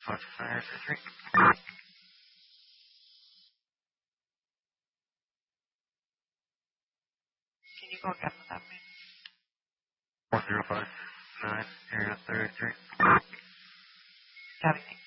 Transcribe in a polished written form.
What's fire surgery? Can you go again without me? 1059 area 33. Copy.